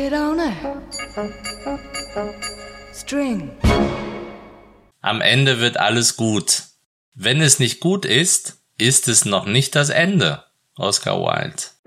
Get on it. String. Am Ende wird alles gut. Wenn es nicht gut ist, ist es noch nicht das Ende. Oscar Wilde.